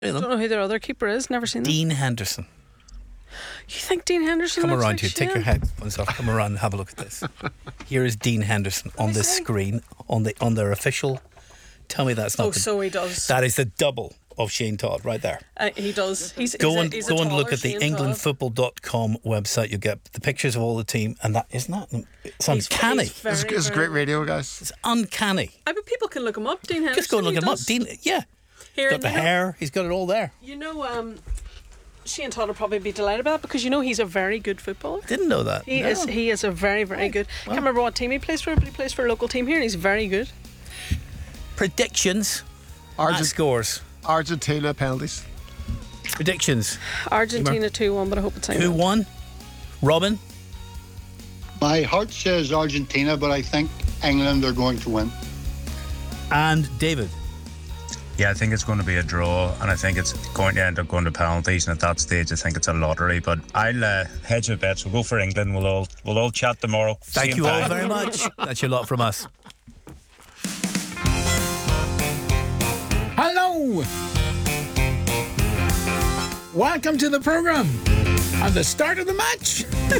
I don't know who their other keeper is. Never seen them. Dean Henderson. You think Dean Henderson? Come looks around like here. Take Shane? your headphones off. Come around and have a look at this. Here is Dean Henderson on this screen on their official. Tell me that's not. Oh, so he does. That is the double of Shane Todd right there. He does. Go and taller look at the Shane Todd. englandfootball.com website. You get the pictures of all the team, and that isn't that. It's uncanny. It's great radio, guys. It's uncanny. I bet people can look him up. Dean Henderson. Just go and look him up. Dean, yeah. Here, He's got the hair. He's got it all there. Shane Todd will probably be delighted about that because he's a very good footballer. Didn't know that. He is a very, very good. Can't remember what team he plays for, but he plays for a local team here, and he's very good. Predictions. Scores. Argentina penalties. Predictions. Argentina 2-1, but I hope it's 2-1. Robin. My heart says Argentina, but I think England are going to win. And David. Yeah, I think it's going to be a draw, and I think it's going to end up going to penalties. And at that stage, I think it's a lottery. But I'll hedge my bets. We'll go for England. We'll all chat tomorrow. Thank you all very much. That's your lot from us. Hello. Welcome to the program. At the start of the match.